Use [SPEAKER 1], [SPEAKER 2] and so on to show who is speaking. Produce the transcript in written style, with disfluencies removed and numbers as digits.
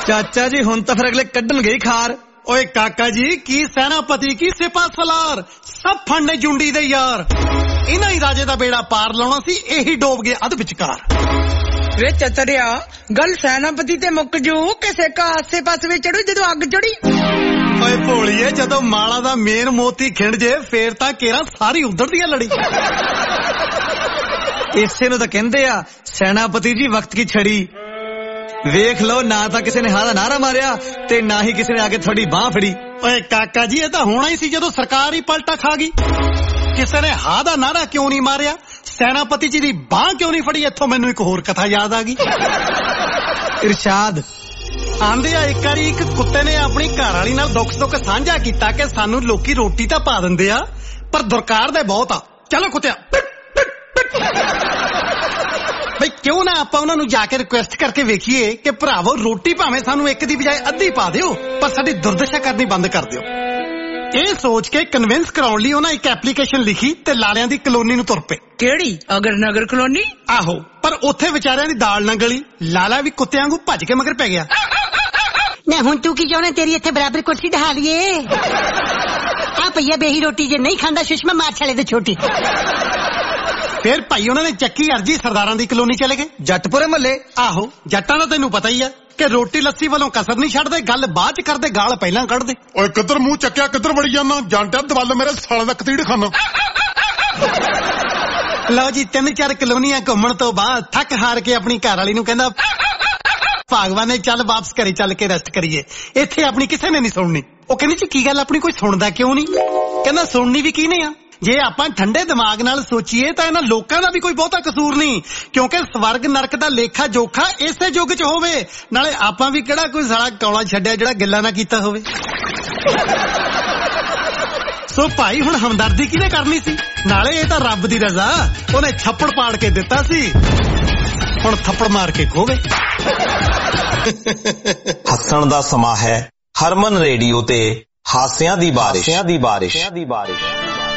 [SPEAKER 1] ਚਾਚਾ ਜੀ ਹੁਣ ਤਾਂ ਫਿਰ ਅਗਲੇ ਕੱਢਣਗੇ ਹੀ ਖਾਰ।
[SPEAKER 2] ਓਏ ਕਾਕਾ ਜੀ, ਕੀ ਸੈਨਾਪਤੀ ਕੀ ਸਿਪਾ ਸਲਾਰ, ਸਭ ਫੜਨੇ ਜੁੰਡੀ ਦੇ ਯਾਰ। ਇਹਨਾਂ ਹੀ ਰਾਜੇ ਦਾ ਬੇੜਾ ਪਾਰ ਲਾਉਣਾ ਸੀ, ਇਹੀ ਡੋਬ ਗਏ ਅੱਧ ਵਿਚਕਾਰ।
[SPEAKER 3] ਵੇ ਚਤਰਿਆ, ਗੱਲ ਸੈਨਾਪਤੀ ਤੇ ਮੁੱਕ ਜੂ, ਕਿਸੇ ਕਾ ਆਸੇ ਪਾਸੇ ਵਿੱਚ ਚੜੂ ਜਦੋਂ ਅੱਗ ਚੜੀ।
[SPEAKER 2] ਓਏ ਭੋਲੀਏ, ਜਦੋਂ ਮਾਲਾ ਦਾ ਮੇਨ ਮੋਤੀ ਖਿੰਡ ਜੇ ਫੇਰ ਤਾਂ ਕੇਰਾ ਸਾਰੀ ਉਧੜਦੀ ਆ ਲੜੀ।
[SPEAKER 1] ਇਸੇ ਨੂੰ ਤਾਂ ਕਹਿੰਦੇ ਆ ਸੈਨਾਪਤੀ ਜੀ ਵਕਤ ਕੀ ਛੜੀ। ਵੇਖ ਲਓ, ਨਾ ਤਾਂ ਕਿਸੇ ਨੇ ਹਾਂ ਦਾ ਨਾਰਾ ਮਾਰਿਆ ਤੇ ਨਾ ਹੀ ਕਿਸੇ ਨੇ ਆ ਕੇ ਤੁਹਾਡੀ ਬਾਹ ਫੜੀ।
[SPEAKER 2] ਓਏ ਕਾਕਾ ਜੀ, ਇਹ ਤਾਂ ਹੋਣਾ ਹੀ ਸੀ ਜਦੋਂ ਸਰਕਾਰ ਹੀ ਪਲਟਾ ਖਾ ਗਈ। ਕਿਸੇ ਨੇ ਹਾਂ ਦਾ ਨਾਰਾ ਕਿਉਂ ਨਹੀਂ ਮਾਰਿਆ, ਸੈਨਾਪਤੀ ਜੀ ਦੀ ਬਾਹ ਕਿਉਂ ਨਹੀਂ ਫੜੀ? ਇੱਥੋਂ ਮੈਨੂੰ ਇੱਕ ਹੋਰ ਕਥਾ ਯਾਦ ਆ ਗਈ।
[SPEAKER 1] ਇਰਸ਼ਾਦ
[SPEAKER 2] ਆਂਦੇ ਆ, ਇੱਕ ਵਾਰੀ ਇੱਕ ਕੁੱਤੇ ਨੇ ਆਪਣੀ ਘਰ ਵਾਲੀ ਨਾਲ ਦੁੱਖ ਸੁੱਖ ਸਾਂਝਾ ਕੀਤਾ ਕਿ ਸਾਨੂੰ ਲੋਕੀ ਰੋਟੀ ਤਾਂ ਪਾ ਦਿੰਦੇ ਆ, ਪਰ ਦੁਰਕਾਰ ਦੇ ਬਹੁਤ ਆ। ਚਲੋ ਕੁੱਤਿਆ, ਬਈ ਕਿਉਂ ਨਾ ਆਪਾਂ ਉਹਨਾਂ ਨੂੰ ਜਾ ਕੇ ਰਿਕੁਐਸਟ ਕਰਕੇ ਵੇਖੀਏ ਕਿ ਭਰਾਵੋ, ਰੋਟੀ ਭਾਵੇਂ ਸਾਨੂੰ ਇੱਕ ਦੀ ਬਜਾਏ ਅੱਧੀ ਪਾ ਦਿਓ, ਪਰ ਸਾਡੀ ਦੁਰਦਸ਼ਾ ਕਰਨੀ ਬੰਦ ਕਰ ਦਿਓ। ਇਹ ਸੋਚ ਕੇ ਕਨਵਿੰਸ ਕਰਾਉਣ ਲਈ ਉਹਨਾਂ ਇੱਕ ਐਪਲੀਕੇਸ਼ਨ ਲਿਖੀ ਤੇ ਲਾਲਿਆਂ ਦੀ ਕਲੋਨੀ ਨੂੰ ਤੁਰ ਪਏ।
[SPEAKER 3] ਕਿਹੜੀ? ਅਗਰ ਨਗਰ ਕਲੋਨੀ?
[SPEAKER 2] ਆਹੋ, ਪਰ ਉੱਥੇ ਵਿਚਾਰਿਆਂ ਦੀ ਦਾਲ ਨਾ ਗਲੀ। ਲਾਲਾ ਵੀ ਕੁੱਤਿਆਂ ਵਾਂਗੂ ਭੱਜ ਕੇ ਮਗਰ ਪੈ ਗਿਆ।
[SPEAKER 4] ਨਾ ਹੁਣ ਤੂੰ ਕੀ ਚਾਹੁੰਦਾ, ਤੇਰੀ ਇੱਥੇ ਬਰਾਬਰ ਕੁਰਸੀ ਢਹਾ ਲਈਏ? ਆ ਪਈਆ ਬੇਹੀ ਰੋਟੀ, ਜੇ ਨਹੀਂ ਖਾਂਦਾ ਸੁਸ਼ਮਾ ਮਾਰ ਛਲੇ ਤੇ ਛੋਟੀ।
[SPEAKER 2] ਫੇਰ ਭਾਈ ਉਹਨਾਂ ਨੇ ਚੱਕੀ ਅਰਜੀ ਸਰਦਾਰਾਂ ਦੀ ਕਲੋਨੀ ਚਲੇ ਗਏ,
[SPEAKER 1] ਜੱਟਪੁਰੇ ਮਹੱਲੇ।
[SPEAKER 2] ਆਹੋ, ਜੱਟਾਂ ਦਾ ਤੈਨੂੰ ਪਤਾ ਹੀ ਆ ਕਿ ਰੋਟੀ ਲੱਸੀ ਵੱਲੋਂ ਕਸਰ ਨਹੀਂ ਛੱਡਦੇ, ਗੱਲ ਬਾਅਦ ਚ ਕਰਦੇ, ਗਾਲ ਪਹਿਲਾਂ ਕੱਢਦੇ।
[SPEAKER 5] ਓਏ ਕਿੱਧਰ ਮੂੰਹ ਚੱਕਿਆ, ਕਿੱਧਰ ਵੜੀ ਜਾਂਦਾ ਜਾਂਟਿਆ, ਦਵਲ ਮੇਰੇ ਸਾਲੇ ਦਾ ਕਤੀੜ ਖਾਨਾ।
[SPEAKER 2] ਲਓ ਜੀ, 3-4 ਕਲੋਨੀਆਂ ਘੁੰਮਣ ਤੋਂ ਬਾਅਦ ਥੱਕ ਹਾਰ ਕੇ ਆਪਣੀ ਘਰ ਵਾਲੀ ਨੂੰ ਕਹਿੰਦਾ, ਭਗਵਾਨ ਨੇ ਚੱਲ ਵਾਪਸ ਘਰੇ ਚੱਲ ਕੇ ਰੈਸਟ ਕਰੀਏ। ਇੱਥੇ ਆਪਣੀ ਕਿਸੇ ਨੇ ਨਹੀਂ ਸੁਣਨੀ। ਉਹ ਕਹਿੰਦੀ ਜੀ ਕੀ ਗੱਲ, ਆਪਣੀ ਕੋਈ ਸੁਣਦਾ ਕਿਉਂ ਨਹੀਂ? ਕਹਿੰਦਾ ਸੁਣਨੀ ਵੀ ਕਿਹਨੇ ਆ, ਜੇ ਆਪਾਂ ਠੰਡੇ ਦਿਮਾਗ ਨਾਲ ਸੋਚੀਏ ਤਾਂ ਇਹਨਾਂ ਲੋਕਾਂ ਦਾ ਵੀ ਕੋਈ ਬਹੁਤਾ ਕਸੂਰ ਨਹੀਂ, ਕਿਉਂਕਿ ਸਵਰਗ ਨਰਕ ਦਾ ਲੇਖਾ ਜੋਖਾ ਇਸੇ ਯੁੱਗ 'ਚ ਹੋਵੇ। ਨਾਲੇ ਆਪਾਂ ਵੀ ਕਿਹੜਾ ਕੋਈ ਸਾਲਾ ਕੌਲਾ ਛੱਡਿਆ ਜਿਹੜਾ ਗਿੱਲਾ ਨਾ ਕੀਤਾ ਹੋਵੇ। ਸੋ ਭਾਈ, ਹੁਣ ਹਮਦਰਦੀ ਕਿਹਨੇ ਕਰਨੀ ਸੀ? ਨਾਲੇ ਇਹ ਤਾਂ ਰੱਬ ਦੀ ਰਜ਼ਾ, ਉਹਨੇ ਥੱਪੜ ਪਾੜ ਕੇ ਦਿੱਤਾ ਸੀ, ਹੁਣ ਥੱਪੜ ਮਾਰ ਕੇ ਖੋਵੇ।
[SPEAKER 6] ਹੱਸਣ ਦਾ ਸਮਾਂ ਹੈ ਹਰਮਨ ਰੇਡੀਓ ਤੇ ਹਾਸਿਆਂ ਦੀ ਬਾਰਿਸ਼।